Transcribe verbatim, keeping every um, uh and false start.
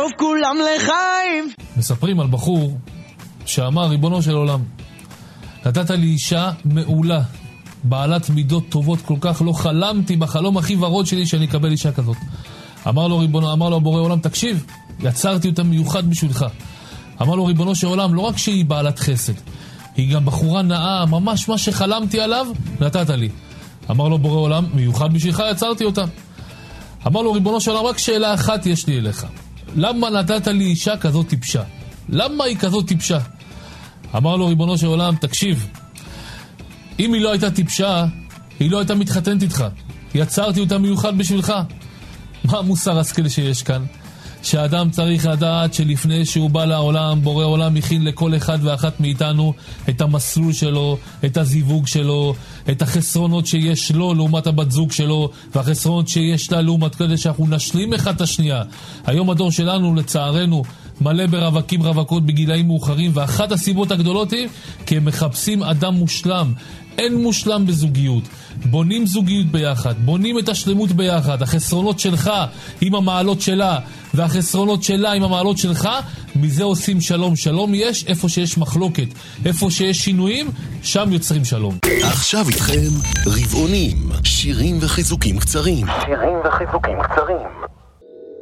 בסוף כולם לחיים. מספרים על בחור שאמר, ריבונו של עולם, נתת לי אישה מעולה, בעלת מידות טובות כל כך, לא חלמתי בחלום הכי ורוד שלי שאני אקבל אישה כזאת. אמר לו ריבונו, אמר לו בורא עולם, תקשיב, יצרתי אותה מיוחד בשבילך. אמר לו ריבונו של עולם, לא רק שהיא בעלת חסד, היא גם בחורה נאה, ממש מה שחלמתי עליו, נתת לי. אמר לו בורא עולם, מיוחד בשבילך יצרתי אותה. אמר לו ריבונו של עולם, רק שאלה אחת יש לי אליך. למה נתת לי אישה כזאת טיפשה? למה היא כזאת טיפשה? אמר לו ריבונו של עולם, תקשיב, אם היא לא הייתה טיפשה, היא לא הייתה מתחתנת איתך. יצרתי אותה מיוחד בשבילך. מה המוסר השכל שיש כאן? שהאדם צריך לדעת שלפני שהוא בא לעולם, בורא עולם הכין לכל אחד ואחת מאיתנו את המסלול שלו, את הזיווג שלו, את החסרונות שיש לו לעומת הבת זוג שלו, והחסרונות שיש לה לעומת כדי שאנחנו נשלים אחד את השנייה. היום הדור שלנו לצערנו מלא ברווקים רווקות בגילאים מאוחרים, ואחת הסיבות הגדולות היא כי הם מחפשים אדם מושלם. אין מושלם בזוגיות. בונים זוגיות ביחד, בונים את השלמות ביחד. החסרונות שלך עם המעלות שלה, והחסרונות שלה עם המעלות שלך, מזה עושים שלום. שלום יש איפה שיש מחלוקת, איפה שיש שינויים, שם יוצרים שלום. עכשיו איתכם רבעונים, שירים וחיזוקים קצרים. שירים וחיזוקים קצרים.